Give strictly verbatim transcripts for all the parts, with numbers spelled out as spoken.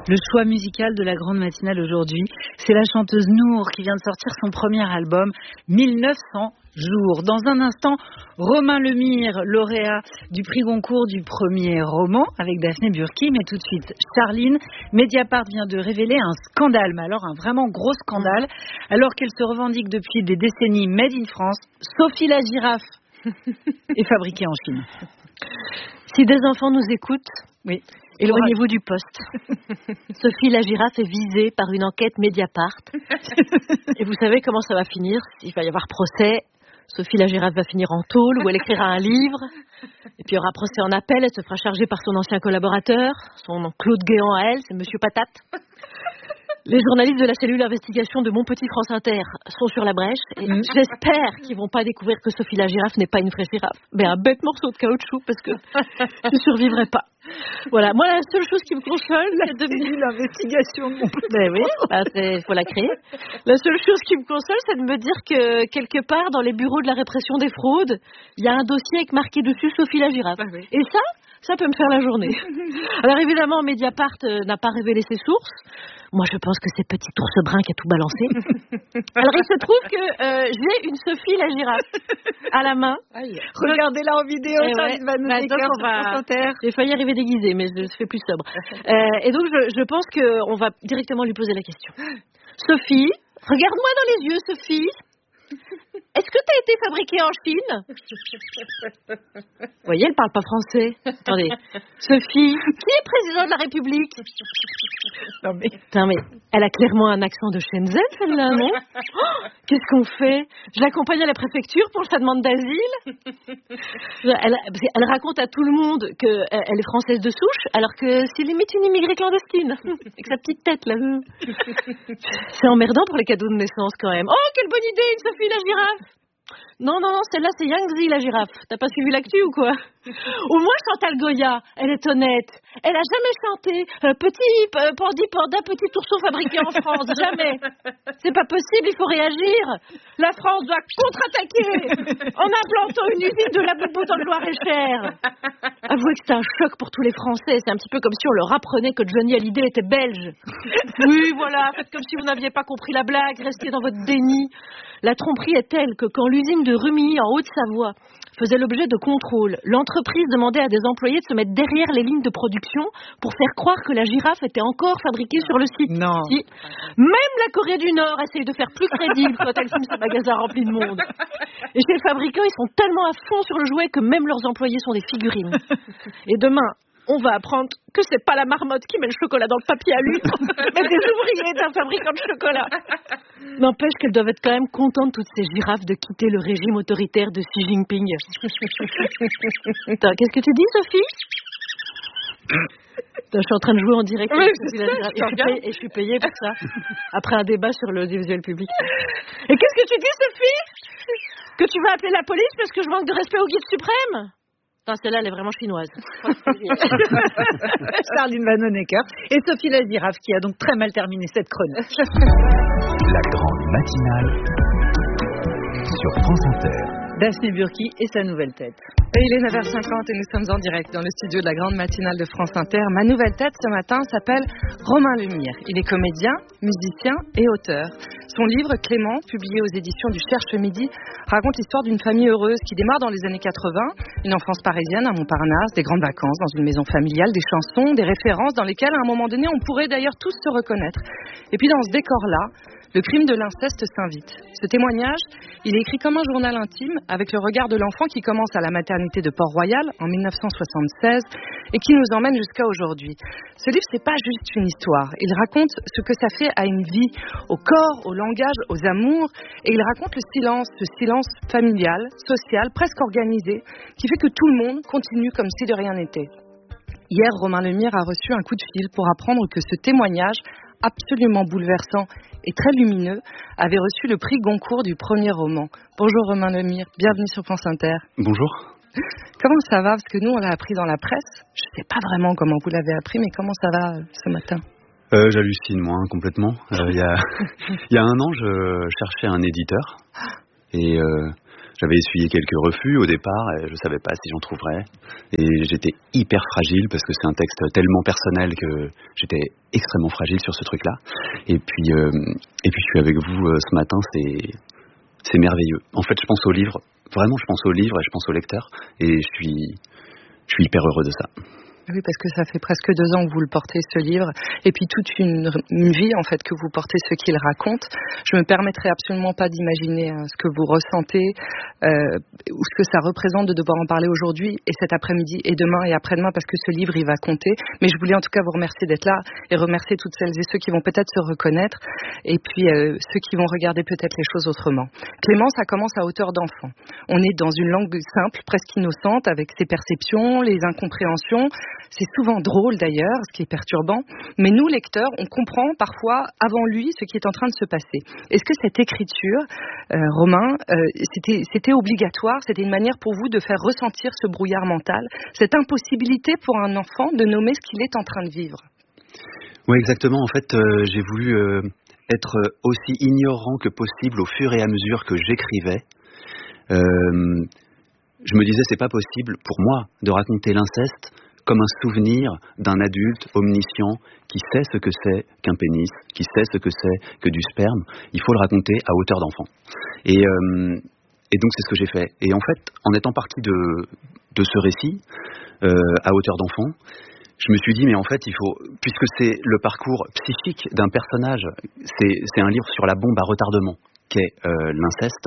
Le choix musical de la grande matinale aujourd'hui, c'est la chanteuse Nour qui vient de sortir son premier album, mille neuf cents jours. Dans un instant, Romain Lemire, lauréat du prix Goncourt du premier roman avec Daphné Burki. Mais tout de suite, Charline, Mediapart vient de révéler un scandale, mais alors un vraiment gros scandale. Alors qu'elle se revendique depuis des décennies Made in France, Sophie la girafe est fabriquée en Chine. Si des enfants nous écoutent, oui. éloignez-vous du poste. Sophie la girafe est visée par une enquête Mediapart. Et vous savez comment ça va finir? Il va y avoir procès. Sophie la girafe va finir en tôle, où elle écrira un livre. Et puis il y aura procès en appel. Elle se fera charger par son ancien collaborateur, son Claude Guéant à elle, c'est Monsieur Patate. Les journalistes de la cellule d'investigation de Mon Petit France Inter sont sur la brèche et mmh. j'espère qu'ils vont pas découvrir que Sophie la girafe n'est pas une vraie girafe, mais un bête morceau de caoutchouc parce que je survivrai pas. Voilà, moi la seule chose qui me console, c'est de cellule d'investigation de Mon Petit ben oui, il faut la créer. La seule chose qui me console, c'est de me dire que quelque part dans les bureaux de la répression des fraudes, il y a un dossier avec marqué dessus Sophie la girafe. Ah oui. Et ça, ça peut me faire la journée. Alors évidemment, Mediapart euh, n'a pas révélé ses sources. Moi, je pense que c'est Petit Ours Brun qui a tout balancé. Alors, il se trouve que euh, j'ai une Sophie la girafe à la main. Aïe. Regardez-la en vidéo, ça ouais. va nous bah, donc on va... J'ai failli arriver déguisée, mais je fais plus sobre. euh, et donc, je, je pense qu'on va directement lui poser la question. Sophie, regarde-moi dans les yeux, Sophie. Est-ce que tu as été fabriquée en Chine? Vous voyez, elle parle pas français. Attendez. Sophie, qui est président de la République? Non mais... Putain, mais elle a clairement un accent de Shenzhen, celle-là, non? Oh, qu'est-ce qu'on fait? Je l'accompagne à la préfecture pour sa demande d'asile. Elle, elle raconte à tout le monde qu'elle est française de souche, alors que c'est limite une immigrée clandestine. Avec sa petite tête, là. C'est emmerdant pour les cadeaux de naissance, quand même. Oh, quelle bonne idée, une Sophie la girafe! Non, non, non, celle-là, c'est Yangtze, la girafe. T'as pas suivi l'actu ou quoi? Au moins, Chantal Goya, elle est honnête. Elle a jamais chanté euh, Petit euh, Pandi Panda, petit ourson fabriqué en France. Jamais. C'est pas possible, il faut réagir. La France doit contre-attaquer en implantant une usine de la boubou dans le Loir-et-Cher. Avouez que c'est un choc pour tous les Français. C'est un petit peu comme si on leur apprenait que Johnny Hallyday était belge. Oui, voilà, faites comme si vous n'aviez pas compris la blague, restez dans votre déni. La tromperie est telle que quand l'usine de Rumilly en Haute-Savoie faisait l'objet de contrôles, l'entreprise demandait à des employés de se mettre derrière les lignes de production pour faire croire que la girafe était encore fabriquée sur le site. Non. Si. Même la Corée du Nord essaye de faire plus crédible quand elle filme ses magasins remplis de monde. Et chez les fabricants, ils sont tellement à fond sur le jouet que même leurs employés sont des figurines. Et demain, on va apprendre que c'est pas la marmotte qui met le chocolat dans le papier à l'huile, mais des ouvriers d'un fabricant de chocolat. N'empêche qu'elles doivent être quand même contentes, toutes ces girafes, de quitter le régime autoritaire de Xi Jinping. Attends, qu'est-ce que tu dis, Sophie? Attends, je suis en train de jouer en direct. Oui, c'est ça, et, je suis payée, et je suis payée pour ça, après un débat sur l'audiovisuel public. Et qu'est-ce que tu dis, Sophie? Que tu vas appeler la police parce que je manque de respect au guide suprême? Non, celle-là, elle est vraiment chinoise. Charline Vanhoenacker et Sophie la girafe qui a donc très mal terminé cette chronique. La grande matinale sur France Inter. Daphné Burki et sa nouvelle tête. Et il est neuf heures cinquante et nous sommes en direct dans le studio de la grande matinale de France Inter. Ma nouvelle tête ce matin s'appelle Romain Lemire. Il est comédien, musicien et auteur. Son livre Clément, publié aux éditions du Cherche Midi, raconte l'histoire d'une famille heureuse qui démarre dans les années quatre-vingts, une enfance parisienne à Montparnasse, des grandes vacances dans une maison familiale, des chansons, des références dans lesquelles à un moment donné on pourrait d'ailleurs tous se reconnaître. Et puis dans ce décor-là, le crime de l'inceste s'invite. Ce témoignage, il est écrit comme un journal intime, avec le regard de l'enfant qui commence à la maternité de Port-Royal en dix-neuf cent soixante-seize et qui nous emmène jusqu'à aujourd'hui. Ce livre, c'est pas juste une histoire. Il raconte ce que ça fait à une vie, au corps, au langage, aux amours, et il raconte le silence, ce silence familial, social, presque organisé, qui fait que tout le monde continue comme si de rien n'était. Hier, Romain Lemire a reçu un coup de fil pour apprendre que ce témoignage absolument bouleversant et très lumineux, avait reçu le prix Goncourt du premier roman. Bonjour Romain Lemire, bienvenue sur France Inter. Bonjour. Comment ça va? Parce que nous, on l'a appris dans la presse. Je ne sais pas vraiment comment vous l'avez appris, mais comment ça va euh, ce matin? euh, J'hallucine, moi, hein, complètement. Il euh, y, a, y a un an, je cherchais un éditeur et euh, J'avais essuyé quelques refus au départ, et je savais pas si j'en trouverais. Et j'étais hyper fragile parce que c'est un texte tellement personnel que j'étais extrêmement fragile sur ce truc-là. Et puis, euh, et puis je suis avec vous euh, ce matin, c'est, c'est merveilleux. En fait, je pense au livre, vraiment je pense au livre et je pense au lecteur. Et je suis, je suis hyper heureux de ça. Oui, parce que ça fait presque deux ans que vous le portez, ce livre, et puis toute une, une vie, en fait, que vous portez ce qu'il raconte. Je me permettrai absolument pas d'imaginer euh, ce que vous ressentez, euh, ou ce que ça représente de devoir en parler aujourd'hui, et cet après-midi, et demain, et après-demain, parce que ce livre, il va compter. Mais je voulais en tout cas vous remercier d'être là, et remercier toutes celles et ceux qui vont peut-être se reconnaître, et puis euh, ceux qui vont regarder peut-être les choses autrement. Clément, ça commence à hauteur d'enfant. On est dans une langue simple, presque innocente, avec ses perceptions, les incompréhensions. C'est souvent drôle d'ailleurs, ce qui est perturbant, mais nous, lecteurs, on comprend parfois avant lui ce qui est en train de se passer. Est-ce que cette écriture, euh, Romain, euh, c'était, c'était obligatoire, c'était une manière pour vous de faire ressentir ce brouillard mental, cette impossibilité pour un enfant de nommer ce qu'il est en train de vivre? Oui, exactement. En fait, euh, j'ai voulu euh, être aussi ignorant que possible au fur et à mesure que j'écrivais. Euh, je me disais, c'est pas possible pour moi de raconter l'inceste comme un souvenir d'un adulte omniscient qui sait ce que c'est qu'un pénis, qui sait ce que c'est que du sperme. Il faut le raconter à hauteur d'enfant. Et, euh, et donc c'est ce que j'ai fait. Et en fait, en étant parti de, de ce récit, euh, à hauteur d'enfant, je me suis dit, mais en fait, il faut, puisque c'est le parcours psychique d'un personnage, c'est, c'est un livre sur la bombe à retardement qu'est euh, l'inceste,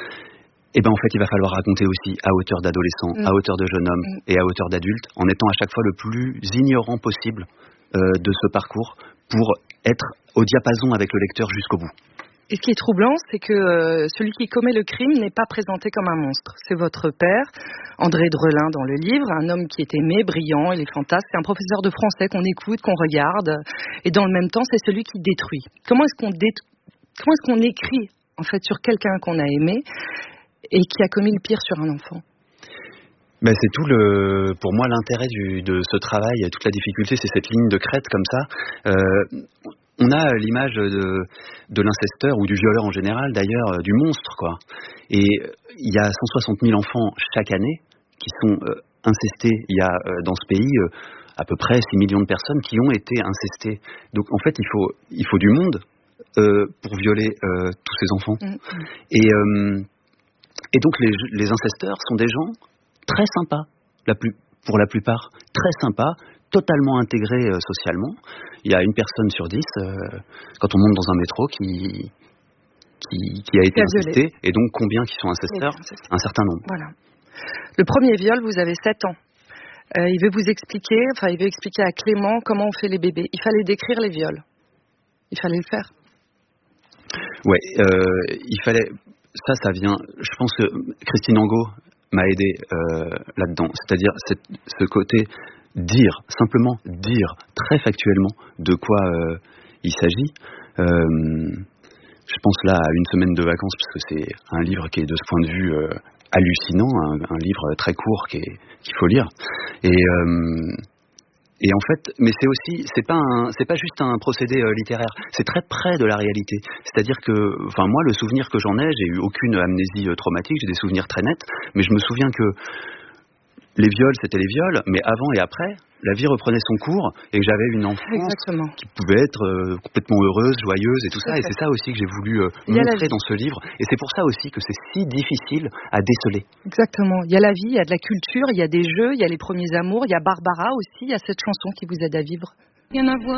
et ben en fait il va falloir raconter aussi à hauteur d'adolescent, mmh. à hauteur de jeune homme mmh. et à hauteur d'adulte, en étant à chaque fois le plus ignorant possible euh, de ce parcours pour être au diapason avec le lecteur jusqu'au bout. Et ce qui est troublant, c'est que euh, celui qui commet le crime n'est pas présenté comme un monstre. C'est votre père, André Drelin dans le livre, un homme qui est aimé, brillant, il est fantastique, c'est un professeur de français qu'on écoute, qu'on regarde, et dans le même temps c'est celui qui détruit. Comment est-ce qu'on, dé... Comment est-ce qu'on écrit en fait sur quelqu'un qu'on a aimé et qui a commis le pire sur un enfant? Ben c'est tout le, pour moi l'intérêt du, de ce travail, toute la difficulté, c'est cette ligne de crête comme ça. Euh, on a l'image de, de l'incesteur ou du violeur en général, d'ailleurs, du monstre, quoi. Et il y a cent soixante mille enfants chaque année qui sont euh, incestés. Il y a euh, dans ce pays euh, à peu près six millions de personnes qui ont été incestées. Donc en fait, il faut, il faut du monde euh, pour violer euh, tous ces enfants. Mmh. Et euh, Et donc les, les incesteurs sont des gens très sympas, la plus, pour la plupart, très sympas, totalement intégrés euh, socialement. Il y a une personne sur dix, euh, quand on monte dans un métro, qui, qui, qui a été incestée, et donc combien qui sont incesteurs? Un certain nombre. Voilà. Le premier viol, vous avez sept ans. Euh, il veut vous expliquer, enfin il veut expliquer à Clément comment on fait les bébés. Il fallait décrire les viols. Il fallait le faire. Ouais, euh, il fallait... Ça, ça vient... Je pense que Christine Angot m'a aidé euh, là-dedans. C'est-à-dire cette, ce côté dire, simplement dire très factuellement de quoi euh, il s'agit. Euh, je pense là à Une semaine de vacances, parce que c'est un livre qui est de ce point de vue euh, hallucinant, un, un livre très court qui est, qu'il faut lire. Et... Euh, Et en fait, mais c'est aussi, c'est pas un, c'est pas juste un procédé euh, littéraire, c'est très près de la réalité. C'est-à-dire que, enfin moi, le souvenir que j'en ai, j'ai eu aucune amnésie euh, traumatique, j'ai des souvenirs très nets, mais je me souviens que les viols, c'était les viols, mais avant et après, la vie reprenait son cours et que j'avais une enfance Exactement. Qui pouvait être euh, complètement heureuse, joyeuse et tout ça. Et c'est ça aussi que j'ai voulu euh, montrer dans ce livre. Et c'est pour ça aussi que c'est si difficile à déceler. Exactement. Il y a la vie, il y a de la culture, il y a des jeux, il y a les premiers amours, il y a Barbara aussi, il y a cette chanson qui vous aide à vivre. Rien à voir.